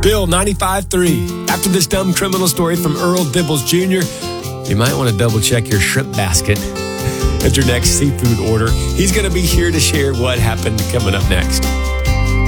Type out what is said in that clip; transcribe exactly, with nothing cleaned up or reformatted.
Bill ninety-five three. After this dumb criminal story from Earl Dibbles Junior, you might want to double check your shrimp basket at your next seafood order. He's going to be here to share what happened coming up next.